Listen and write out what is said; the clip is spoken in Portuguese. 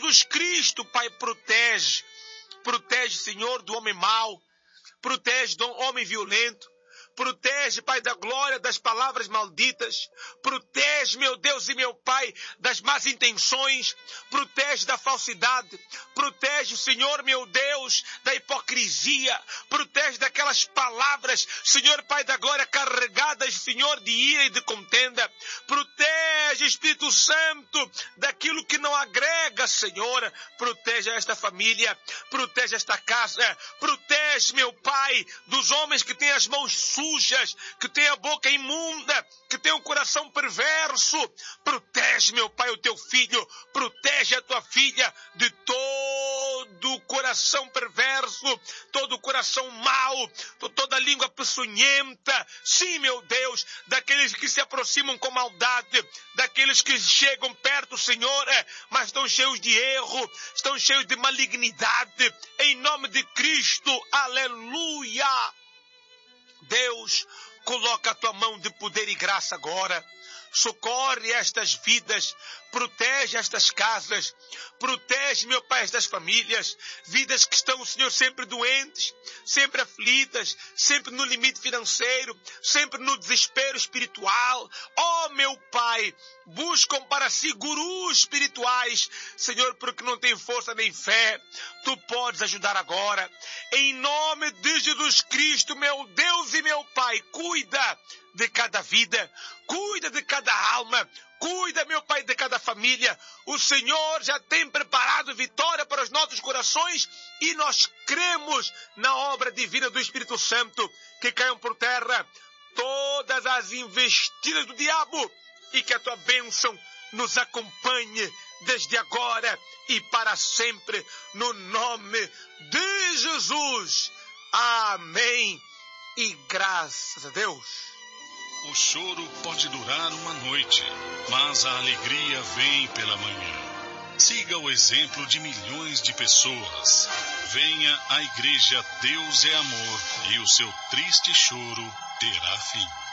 Jesus Cristo, Pai, protege. Protege, Senhor, do homem mau. Protege do homem violento. Protege, Pai da glória, das palavras malditas. Protege, meu Deus e meu Pai, das más intenções. Protege da falsidade. Protege, Senhor, meu Deus, da hipocrisia. Protege daquelas palavras, Senhor, Pai da glória, carregadas, Senhor, de ira e de contenda. Protege, Espírito Santo, daquilo que não agrega, Senhor. Protege esta família. Protege esta casa. Protege, meu Pai, dos homens que têm as mãos sujas, que têm a boca imunda, que têm um coração perverso. Protege, meu Pai, o teu filho. Protege a tua filha de todo o coração perverso, todo o coração mau, toda a língua peçonhenta. Sim, meu Deus, daqueles que se aproximam com maldade, daqueles que chegam perto, Senhor, mas estão cheios de erro, estão cheios de malignidade. Em nome de Cristo, aleluia. Deus, coloca a tua mão de poder e graça agora. Socorre estas vidas, protege estas casas, protege, meu Pai, estas famílias, vidas que estão, Senhor, sempre doentes, sempre aflitas, sempre no limite financeiro, sempre no desespero espiritual. Oh, meu Pai, buscam para si gurus espirituais, Senhor, porque não têm força nem fé. Tu podes ajudar agora. Em nome de Jesus Cristo, meu Deus e meu Pai, cuida de cada vida, cuida de cada alma, cuida, meu Pai, de cada família. O Senhor já tem preparado vitória para os nossos corações e nós cremos na obra divina do Espírito Santo. Que caiam por terra todas as investidas do diabo e que a tua bênção nos acompanhe desde agora e para sempre, no nome de Jesus. Amém. E graças a Deus. O choro pode durar uma noite, mas a alegria vem pela manhã. Siga o exemplo de milhões de pessoas. Venha à igreja Deus é Amor e o seu triste choro terá fim.